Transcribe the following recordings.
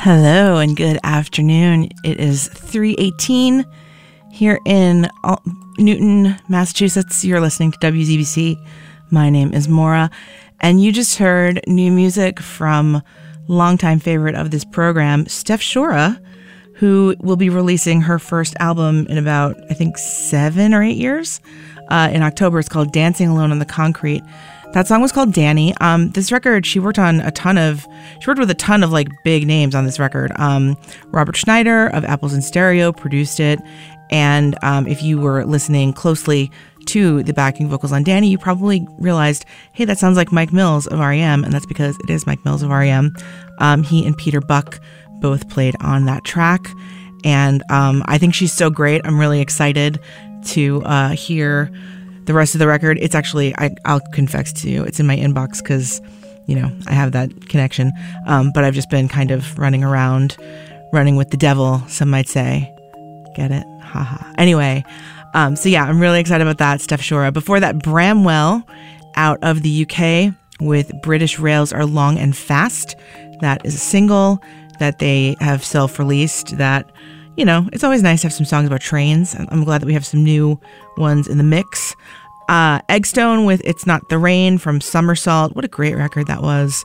Hello and good afternoon. It is 3:18 here in Newton, Massachusetts. You're listening to WZBC. My name is Maura, and you just heard new music from longtime favorite of this program, Steph Shura, who will be releasing her first album in about, I think, 7 or 8 years. In October, it's called Dancing Alone on the Concrete. That song was called Danny. This record, she worked with a ton of like big names on this record. Robert Schneider of Apples in Stereo produced it. And if you were listening closely to the backing vocals on Danny, you probably realized, hey, that sounds like Mike Mills of R.E.M. And that's because it is Mike Mills of R.E.M. He and Peter Buck both played on that track. And I think she's so great. I'm really excited to hear the rest of the record. It's actually, I'll confess to you, it's in my inbox because, I have that connection. But I've just been kind of running with the devil, some might say. Get it? Haha. Anyway, so yeah, I'm really excited about that, Steph Shura. Before that, Bramwell out of the UK with British Rails Are Long and Fast. That is a single that they have self-released that, it's always nice to have some songs about trains. I'm glad that we have some new ones in the mix. Eggstone with It's Not the Rain from Somersault. What a great record that was.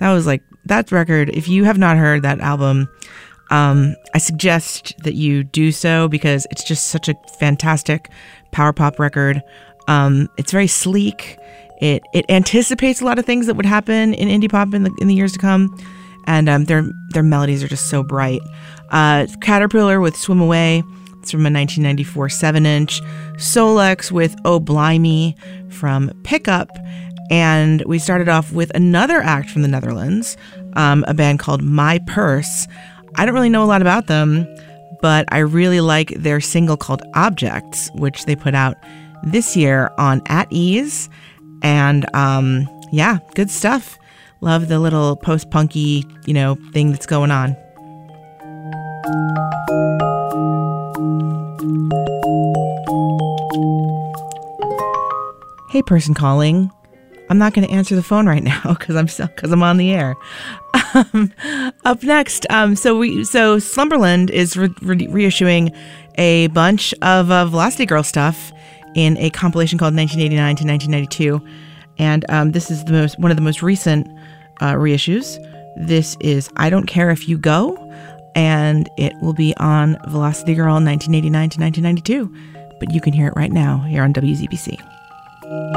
That record, if you have not heard that album, I suggest that you do so because it's just such a fantastic power pop record. It's very sleek. It anticipates a lot of things that would happen in indie pop in the years to come. And their melodies are just so bright. Caterpillar with Swim Away. It's from a 1994 7-inch. Solex with Oh Blimey from Pickup. And we started off with another act from the Netherlands, a band called My Purse. I don't really know a lot about them, but I really like their single called Objects, which they put out this year on At Ease. And yeah, good stuff. Love the little post-punky, thing that's going on. Hey, person calling. I'm not going to answer the phone right now because I'm on the air. Up next, so Slumberland is reissuing a bunch of Velocity Girl stuff in a compilation called 1989 to 1992, and this is one of the most recent reissues. This is I Don't Care If You Go, and it will be on Velocity Girl 1989 to 1992. But you can hear it right now here on WZBC.